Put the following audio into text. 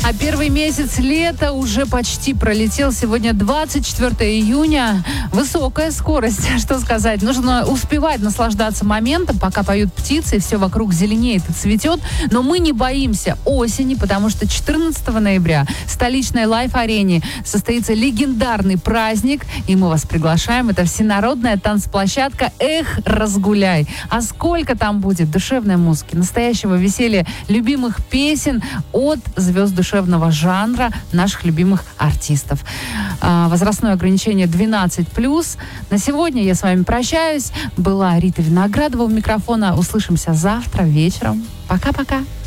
А первый месяц лета уже почти пролетел. Сегодня 24 июня. Высокая скорость, что сказать. Нужно успевать наслаждаться моментом, пока поют птицы, и все вокруг зеленеет и цветет. Но мы не боимся осени, потому что 14 ноября в столичной Лайф-арене состоится легендарный праздник, и мы вас приглашаем. Это всенародная танцплощадка «Эх, разгуляй». А сколько там будет душевной музыки, настоящего веселья, любимых песен от звезд душевного жанра наших любимых артистов. Возрастное ограничение 12+. На сегодня я с вами прощаюсь. Была Рита Виноградова у микрофона. Услышимся завтра вечером. Пока-пока.